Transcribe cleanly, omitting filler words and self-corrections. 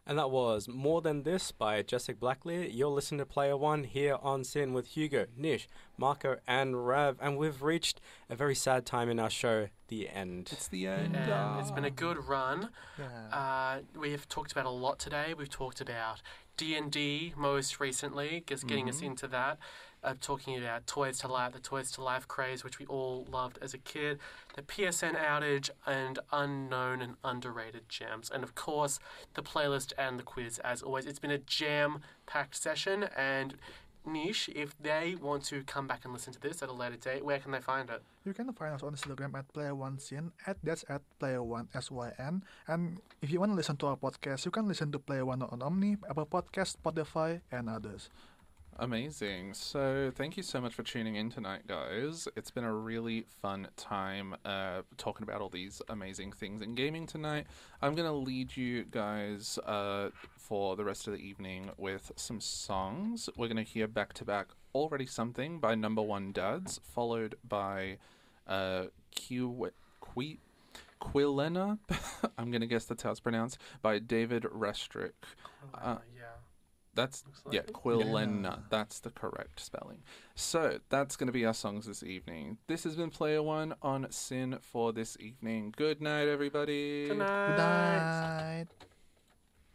And that was More Than This by Jessica Blackley. You're listening to Player One here on Sin with Hugo, Nish, Marco, and Rav. And we've reached a very sad time in our show, the end. It's the end. And it's been a good run. Yeah. We have talked about a lot today. We've talked about D&D most recently, just getting us into that. Talking about Toys to Life, the Toys to Life craze, which we all loved as a kid, the PSN outage, and unknown and underrated gems. And of course, the playlist and the quiz, as always. It's been a jam-packed session, and Nish, if they want to come back and listen to this at a later date, where can they find it? You can find us on Instagram at Player1Syn, that's at Player1SYN. And if you want to listen to our podcast, you can listen to Player One on Omni, Apple Podcast, Spotify, and others. Amazing. So thank you so much for tuning in tonight, guys. It's been a really fun time talking about all these amazing things in gaming tonight. I'm going to lead you guys for the rest of the evening with some songs. We're going to hear back-to-back Already Something by Number One Dads, followed by Quilena, I'm going to guess that's how it's pronounced, by David Restrick. Yeah. That's, Looks like it. Quilena. That's the correct spelling. So, that's going to be our songs this evening. This has been Player One on Sin for this evening. Good night, everybody. Good night. Good night.